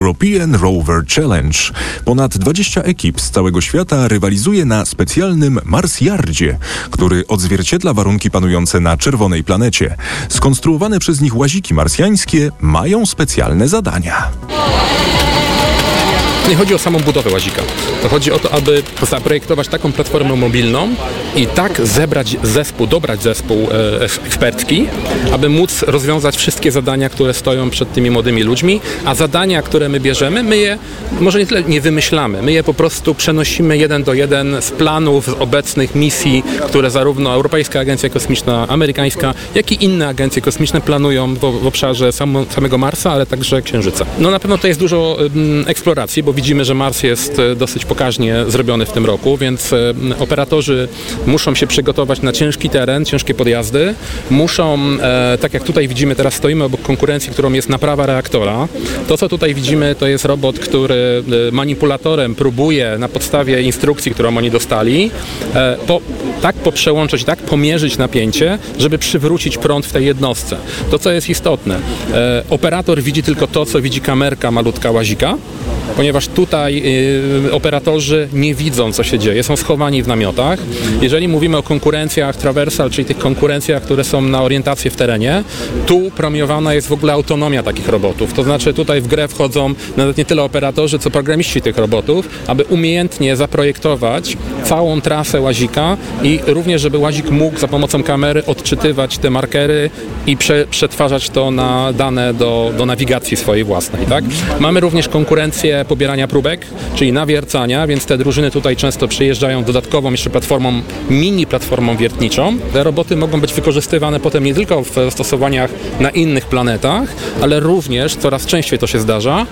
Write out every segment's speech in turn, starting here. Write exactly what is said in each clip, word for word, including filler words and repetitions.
European Rover Challenge. Ponad dwadzieścia ekip z całego świata rywalizuje na specjalnym Marsjardzie, który odzwierciedla warunki panujące na czerwonej planecie. Skonstruowane przez nich łaziki marsjańskie mają specjalne zadania. Nie chodzi o samą budowę łazika. To chodzi o to, aby zaprojektować taką platformę mobilną i tak zebrać zespół, dobrać zespół e, ekspercki, aby móc rozwiązać wszystkie zadania, które stoją przed tymi młodymi ludźmi, a zadania, które my bierzemy, my je może nie tyle nie wymyślamy, my je po prostu przenosimy jeden do jeden z planów, z obecnych misji, które zarówno Europejska Agencja Kosmiczna, amerykańska, jak i inne agencje kosmiczne planują w, w obszarze samo, samego Marsa, ale także Księżyca. No na pewno to jest dużo um, eksploracji, bo widzimy, że Mars jest dosyć pokaźnie zrobiony w tym roku, więc operatorzy muszą się przygotować na ciężki teren, ciężkie podjazdy. Muszą, e, tak jak tutaj widzimy, teraz stoimy obok konkurencji, którą jest naprawa reaktora. To, co tutaj widzimy, to jest robot, który manipulatorem próbuje na podstawie instrukcji, którą oni dostali, e, po, tak poprzełączyć, tak pomierzyć napięcie, żeby przywrócić prąd w tej jednostce. To, co jest istotne, e, operator widzi tylko to, co widzi kamerka malutka łazika, ponieważ tutaj y, operatorzy nie widzą, co się dzieje, są schowani w namiotach. Jeżeli mówimy o konkurencjach Traversal, czyli tych konkurencjach, które są na orientację w terenie, tu premiowana jest w ogóle autonomia takich robotów. To znaczy tutaj w grę wchodzą nawet nie tyle operatorzy, co programiści tych robotów, aby umiejętnie zaprojektować całą trasę łazika i również, żeby łazik mógł za pomocą kamery odczytywać te markery i prze, przetwarzać to na dane do, do nawigacji swojej własnej. Tak? Mamy również konkurencję pobierania próbek, czyli nawiercania, więc te drużyny tutaj często przyjeżdżają dodatkową jeszcze platformą, mini platformą wiertniczą. Te roboty mogą być wykorzystywane potem nie tylko w stosowaniach na innych planetach, ale również, coraz częściej to się zdarza,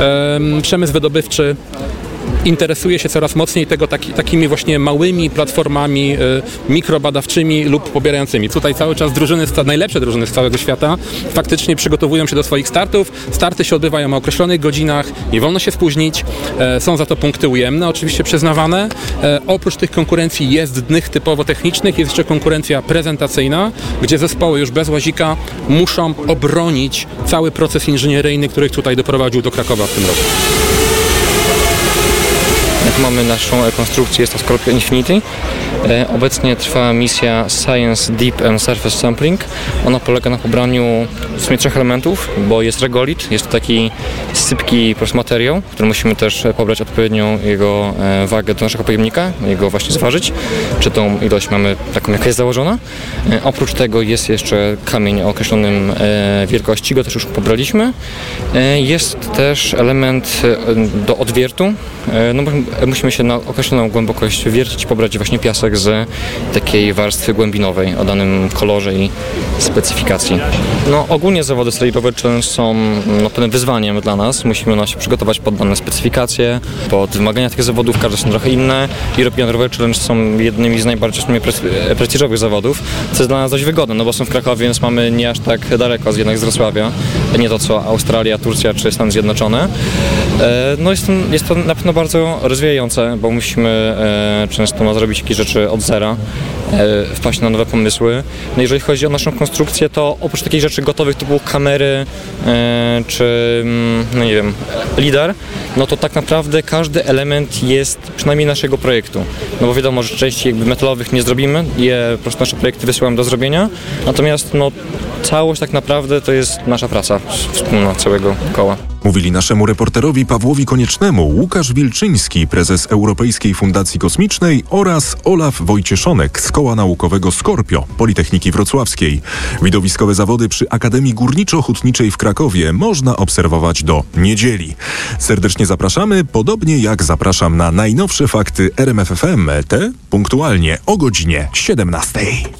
em, przemysł wydobywczy interesuje się coraz mocniej tego taki, takimi właśnie małymi platformami y, mikrobadawczymi lub pobierającymi. Tutaj cały czas drużyny, najlepsze drużyny z całego świata faktycznie przygotowują się do swoich startów. Starty się odbywają o określonych godzinach, nie wolno się spóźnić, e, są za to punkty ujemne, oczywiście przyznawane. E, oprócz tych konkurencji jest dnych typowo technicznych, jest jeszcze konkurencja prezentacyjna, gdzie zespoły już bez łazika muszą obronić cały proces inżynieryjny, który ich tutaj doprowadził do Krakowa w tym roku. Jak mamy naszą konstrukcję, jest to Scorpio Infinity. E, obecnie trwa misja Science Deep and Surface Sampling. Ona polega na pobraniu w sumie trzech elementów, bo jest regolit, jest to taki sypki po prostu materiał, który musimy też pobrać odpowiednią jego e, wagę do naszego pojemnika, jego właśnie zważyć, czy tą ilość mamy taką, jaka jest założona. E, oprócz tego jest jeszcze kamień o określonym e, wielkości, go też już pobraliśmy. E, jest też element e, do odwiertu, e, no bo musimy się na określoną głębokość wiercić, pobrać właśnie piasek z takiej warstwy głębinowej o danym kolorze i specyfikacji. No ogólnie zawody Serii Rover Challenge są no, pewnym wyzwaniem dla nas. Musimy no, się przygotować pod dane specyfikacje, pod wymagania tych zawodów, każde są trochę inne. European Rover Challenge są jednymi z najbardziej pre- prestiżowych zawodów, co jest dla nas dość wygodne, no bo są w Krakowie, więc mamy nie aż tak daleko jednak z Wrocławia, nie to co Australia, Turcja czy Stany Zjednoczone. E, no jest to, jest to na pewno bardzo rozwijające, bo musimy e, często no, zrobić jakieś rzeczy od zera, e, wpaść na nowe pomysły. No jeżeli chodzi o naszą konstrukcję, to oprócz takich rzeczy gotowych typu kamery e, czy no nie wiem, lidar, no to tak naprawdę każdy element jest przynajmniej naszego projektu. No bo wiadomo, że części jakby metalowych nie zrobimy, je po prostu nasze projekty wysyłamy do zrobienia, natomiast no całość tak naprawdę to jest nasza praca wspólna całego koła. Mówili naszemu reporterowi Pawłowi Koniecznemu Łukasz Wilczyński, prezes Europejskiej Fundacji Kosmicznej oraz Olaf Wojcieszonek z Koła Naukowego Scorpio Politechniki Wrocławskiej. Widowiskowe zawody przy Akademii Górniczo-Hutniczej w Krakowie można obserwować do niedzieli. Serdecznie zapraszamy, podobnie jak zapraszam na najnowsze fakty R M F F M, te punktualnie o godzinie siedemnastej.